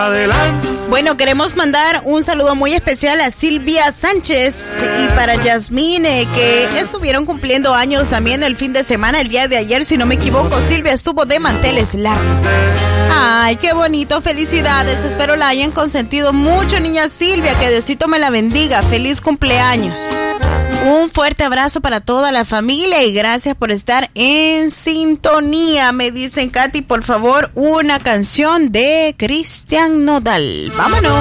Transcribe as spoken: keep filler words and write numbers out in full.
Adelante. Bueno, queremos mandar un saludo muy especial a Silvia Sánchez y para Yasmine, que estuvieron cumpliendo años también el fin de semana, el día de ayer, si no me equivoco. Silvia estuvo de manteles largos. Ay, qué bonito, felicidades. Espero la hayan consentido mucho, niña Silvia. Que Diosito me la bendiga. Feliz cumpleaños. Un fuerte abrazo para toda la familia y gracias por estar en sintonía. Me dicen, Katy, por favor, una canción de Cristian Nodal. Vámonos.